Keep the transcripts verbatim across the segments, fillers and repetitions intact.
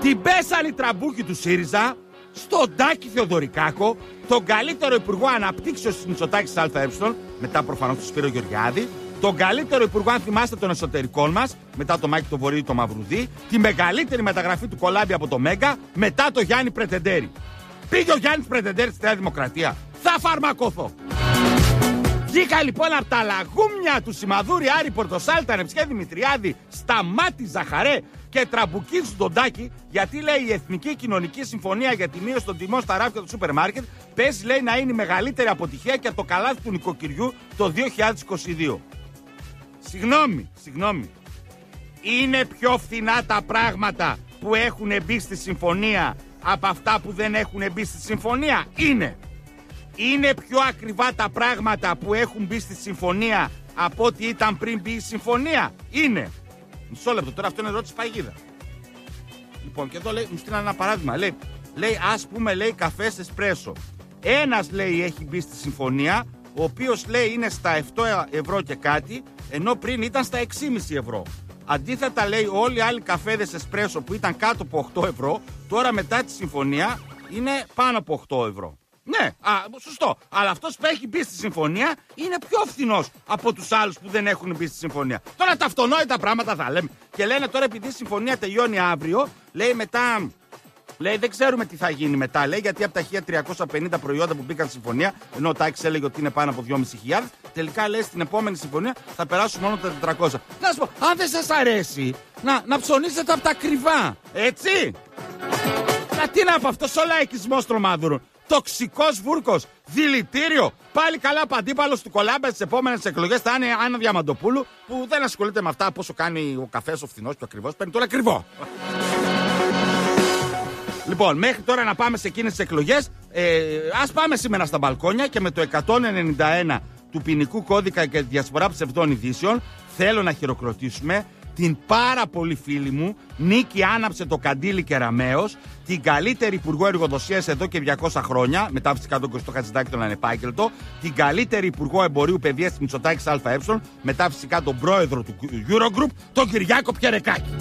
Την πέσανε οι τραμπούκοι του ΣΥΡΙΖΑ στον Τάκη Θεοδωρικάκο, τον καλύτερο υπουργό αναπτύξεως της Μητσοτάκης ΑΕ, μετά προφανώς του Σπύρο Γεωργιάδη, τον καλύτερο υπουργό, αν θυμάστε, των εσωτερικών μας, μετά το Μάκη το Βορείου το Μαυρουδί, τη μεγαλύτερη μεταγραφή του Κολάμπη από το Μέγκα, μετά το Γιάννη Πρετεντέρη. Πήγε ο Γιάννης Πρετεντέρη στη Νέα Δημοκρατία. Θα φαρμακωθώ. Βγήκα λοιπόν από τα λαγούμια του Σιμαδούρη, Άρη Πορτοσάλτα, Νεψιέ Δημητριάδη, Σταμάτη Ζαχαρέ και τραμπουκίζουν τον Τάκη, γιατί λέει η Εθνική Κοινωνική Συμφωνία για τη μείωση των τιμών στα ράφια του σούπερ μάρκετ παίζει, λέει, να είναι η μεγαλύτερη αποτυχία και το καλάθι του νοικοκυριού το δύο χιλιάδες είκοσι δύο. Συγγνώμη, συγγνώμη. Είναι πιο φθηνά τα πράγματα που έχουν μπει στη συμφωνία από αυτά που δεν έχουν μπει στη συμφωνία? Είναι. Είναι πιο ακριβά τα πράγματα που έχουν μπει στη συμφωνία από ό,τι ήταν πριν μπει η συμφωνία? Είναι. Μισό λεπτό, τώρα αυτό είναι ερώτηση παγίδα. Λοιπόν, και εδώ λέει, μου στείλανε ένα παράδειγμα. Λέει, λέει, ας πούμε, λέει, καφές εσπρέσο. Ένας, λέει, έχει μπει στη συμφωνία, ο οποίος, λέει, είναι στα επτά ευρώ και κάτι, ενώ πριν ήταν στα έξι κόμμα πέντε ευρώ. Αντίθετα, λέει, όλοι οι άλλοι καφέδες εσπρέσο που ήταν κάτω από οκτώ ευρώ, τώρα μετά τη συμφωνία είναι πάνω από οκτώ ευρώ. Ναι, α, σωστό. Αλλά αυτός που έχει μπει στη συμφωνία είναι πιο φθηνός από τους άλλους που δεν έχουν μπει στη συμφωνία. Τώρα τα αυτονόητα πράγματα θα λέμε. Και λένε τώρα, επειδή η συμφωνία τελειώνει αύριο, λέει μετά. Λέει, δεν ξέρουμε τι θα γίνει μετά, λέει, γιατί από τα χίλια τριακόσια πενήντα προϊόντα που μπήκαν στη συμφωνία, ενώ ο Τάκης έλεγε ότι είναι πάνω από δυόμισι χιλιάδες, τελικά, λέει, στην επόμενη συμφωνία θα περάσουν μόνο τα τετρακόσια. Να σου πω, αν δεν σας αρέσει, να, να ψωνίσετε από τα ακριβά, έτσι. Να τι να πω, αυτός ο λαϊκισμός τρομάδουρων. Τοξικός βούρκος, δηλητήριο. Πάλι καλά παντίπαλος του Κολάμπα στις επόμενες εκλογές θα είναι Άννα Διαμαντοπούλου, που δεν ασχολείται με αυτά πόσο κάνει ο καφές ο φθηνός και ο ακριβός, παίρνει τώρα ακριβό. Λοιπόν, μέχρι τώρα να πάμε σε εκείνες τις εκλογές, ε, ας πάμε σήμερα στα μπαλκόνια και με το εκατόν ενενήντα ένα του ποινικού κώδικα και διασπορά ψευδών ειδήσεων θέλω να χειροκροτήσουμε την πάρα πολύ φίλη μου Νίκη Άναψε το Καντήλι Κεραμέως, την καλύτερη υπουργό εργοδοσίας εδώ και διακόσια χρόνια, μετά φυσικά τον Κωστό Χατζηδάκη τον ανεπάγγελτο, την καλύτερη υπουργό εμπορίου παιδείας της Μητσοτάκης ΑΕ, μετά φυσικά τον πρόεδρο του Eurogroup, τον Κυριάκο Πιερεκάκη.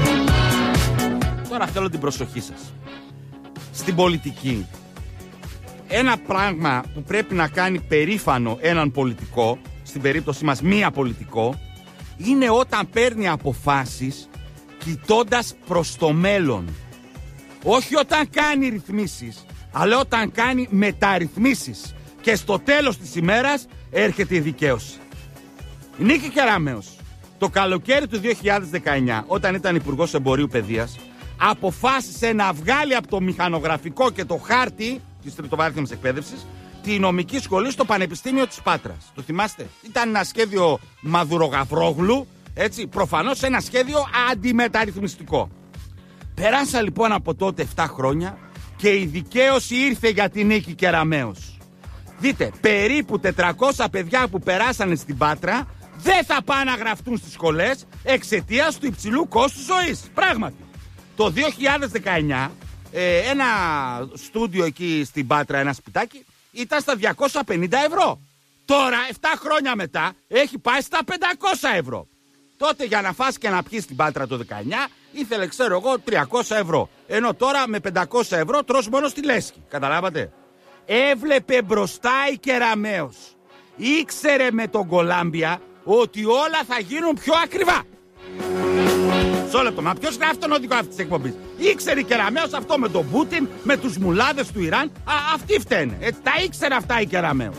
Τώρα θέλω την προσοχή σας. Στην πολιτική, ένα πράγμα που πρέπει να κάνει περήφανο έναν πολιτικό, στην περίπτωση μας μία πολιτικό, είναι όταν παίρνει αποφάσεις κοιτώντας προς το μέλλον. Όχι όταν κάνει ρυθμίσεις, αλλά όταν κάνει μεταρρυθμίσεις. Και στο τέλος της ημέρας έρχεται η δικαίωση. Η Νίκη Κεραμέως, το καλοκαίρι του δύο χιλιάδες δεκαεννιά, όταν ήταν υπουργός εμπορίου παιδείας, αποφάσισε να βγάλει από το μηχανογραφικό και το χάρτη της τριτοβάθμιας εκπαίδευσης τη νομική σχολή στο Πανεπιστήμιο της Πάτρας. Το θυμάστε? Ήταν ένα σχέδιο Μαδουρογαφρόγλου, έτσι, προφανώς ένα σχέδιο αντιμεταρρυθμιστικό. Περάσα λοιπόν από τότε επτά χρόνια και η δικαίωση ήρθε για την Νίκη Κεραμέως. Δείτε, περίπου τετρακόσια παιδιά που περάσανε στην Πάτρα δεν θα πάνε να γραφτούν στις σχολές εξαιτίας του υψηλού κόστους ζωής. Πράγματι. Το δύο χιλιάδες δεκαεννιά ε, ένα στούντιο εκεί στην Πάτρα, ένα σπιτάκι, ήταν στα διακόσια πενήντα ευρώ. Τώρα, επτά χρόνια μετά, έχει πάει στα πεντακόσια ευρώ. Τότε για να φας και να πιεις στην Πάτρα το δεκαεννιά ήθελε, ξέρω εγώ, τριακόσια ευρώ. Ενώ τώρα με πεντακόσια ευρώ τρως μόνο στη λέσχη. Καταλάβατε? Έβλεπε μπροστά η Κεραμέως. Ήξερε με τον Κολάμπια ότι όλα θα γίνουν πιο ακριβά. Μισό λεπτό, μα ποιος γράφει τον οδηγό αυτής της εκπομπής? Ήξερε η Κεραμέως αυτό με τον Πούτιν, με τους μουλάδες του Ιράν. Α, αυτοί φταίνε. Ε, τα ήξερε αυτά η Κεραμέως.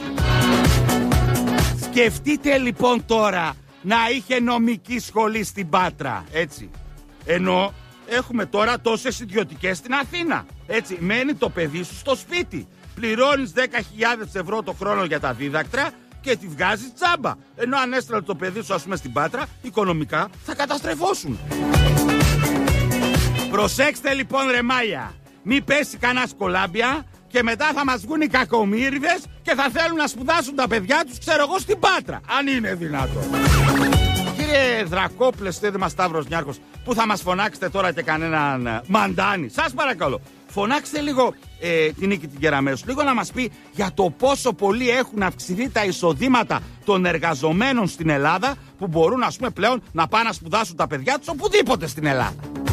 Σκεφτείτε λοιπόν τώρα να είχε νομική σχολή στην Πάτρα, έτσι. Ενώ έχουμε τώρα τόσες ιδιωτικές στην Αθήνα. Έτσι, μένει το παιδί σου στο σπίτι. Πληρώνεις δέκα χιλιάδες ευρώ το χρόνο για τα δίδακτρα και τη βγάζεις τσάμπα. Ενώ αν έστειλε το παιδί σου, ας πούμε, στην Πάτρα, οικονομικά θα καταστρεφώσουν. Προσέξτε λοιπόν, ρε Μάγια, μη πέσει κανένα Κολάμπια και μετά θα μας βγουν οι κακομοίριδες και θα θέλουν να σπουδάσουν τα παιδιά τους, ξέρω εγώ, στην Πάτρα. Αν είναι δυνατόν. Κύριε Δρακόπλε, στέδημα Σταύρος Νιάρχος, που θα μας φωνάξετε τώρα και κανέναν μαντάνι. Σας παρακαλώ, φωνάξτε λίγο ε, την Νίκη την Κεραμέως, λίγο να μας πει για το πόσο πολύ έχουν αυξηθεί τα εισοδήματα των εργαζομένων στην Ελλάδα, που μπορούν, ας πούμε, πλέον να πάνε να σπουδάσουν τα παιδιά τους οπουδήποτε στην Ελλάδα.